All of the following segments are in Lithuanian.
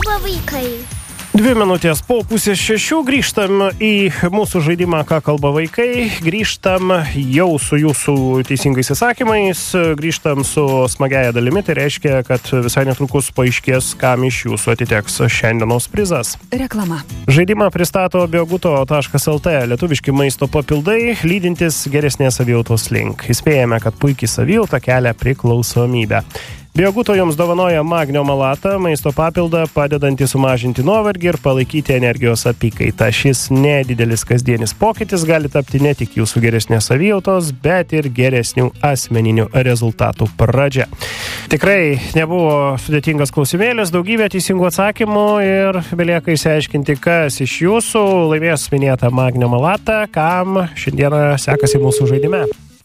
kalba vaikai? 2 minutės po 5:30 grįžtam į mūsų žaidimą Ką kalba vaikai. Grįžtam jau su jūsų teisingais įsakymais, grįžtam su smagiaja dalimi. Tai reiškia, kad visai netrukus paaiškės, kam iš jūsų atiteks šiandienos prizas. Reklama. Žaidimą pristato bioguto.lt, lietuviški maisto papildai, lydintis geresnės savijautos link. Įspėjame, kad puikiai savijauta kelia priklausomybę. Bioguto jums dovanoja magnio malatą, maisto papildą, padedantį sumažinti nuovargį ir palaikyti energijos apykaitą. Šis nedidelis kasdienis pokytis gali tapti ne tik jūsų geresnės savijautos, bet ir geresnių asmeninių rezultatų pradžia. Tikrai nebuvo sudėtingas klausimėlis, daugybė teisingų atsakymų ir belieka išsiaiškinti, kas iš jūsų laimės minėtą magnio malatą, kam šiandieną sekasi mūsų žaidime.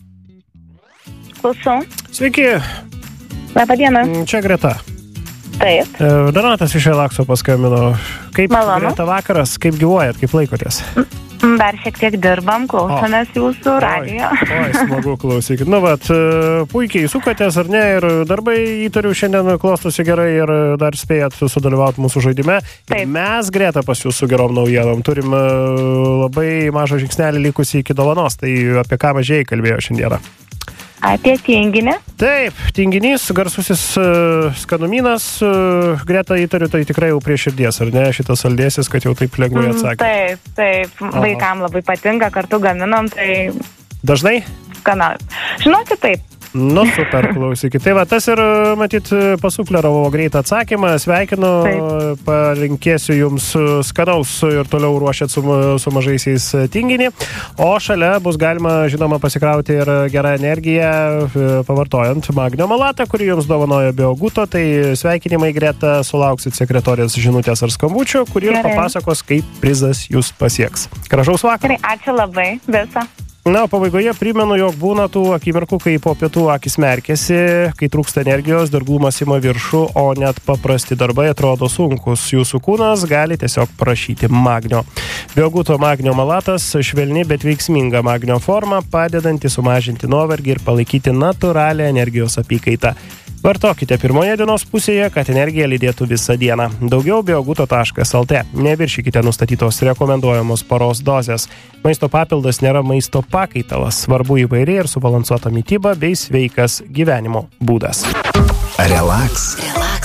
Klausau. Sveiki! Labą dieną. Čia Greta. Taip. Donatas iš Relakso paskambino. Kaip Malonu. Greta vakaras, kaip gyvuojat, kaip laikotės? Dar šiek tiek dirbam, klausomės jūsų radijo. Oi, smagu klausykit. Nu, vat, puikiai sukatės, ar ne, ir darbai įtariu šiandien klostosi gerai ir dar spėjat sudalyvauti mūsų žaidime. Taip. Mes, Greta, pas jūs su gerom naujienom turim labai mažą žingsnelį likusį iki dovanos. Tai apie ką mažiai kalbėjo šiandieną? Apie tinginį. Taip, tinginys, garsusis skanumynas, Greta įtariu, tai tikrai jau prie širdies, ar ne, šitas saldėsis, kad jau taip lengvai atsakė. Taip, vaikam labai patinka, kartu gaminam, tai Dažnai? skanu. Žinokit, taip. Nu, super, klausykit. Tai va, tas ir, matyt, pasufleravo greitą atsakymą. Sveikinu, palinkėsiu jums skanaus ir toliau ruošiat su mažaisiais tinginį. O šalia bus galima, žinoma, pasikrauti ir gerą energiją, pavartojant magnio malatą, kurį jums dovanoja Bioguto. Tai sveikinimai, Greta, sulauksit sekretorės žinutės ar skambučio, kuri ir papasakos, kaip prizas jūs pasieks. Gražaus vakaro. Gerai, ačiū labai, visą. Na, o pabaigoje primenu, jog būna tų akimirkų, kai po pietų akis merkėsi, kai trūksta energijos, darbumas ima viršų, o net paprasti darbai atrodo sunkus. Jūsų kūnas gali tiesiog prašyti magnio. Bioguto magnio malatas - švelni, bet veiksminga magnio forma, padedanti sumažinti nuovargį ir palaikyti natūralią energijos apykaitą. Vartokite pirmoje dienos pusėje, kad energija lydėtų visą dieną. Daugiau bioguto.lt. Neviršykite nustatytos rekomenduojamos paros dozės. Maisto papildas nėra maisto pakaitalas. Svarbu įvairi ir subalansuota mityba bei sveikas gyvenimo būdas. Relaks.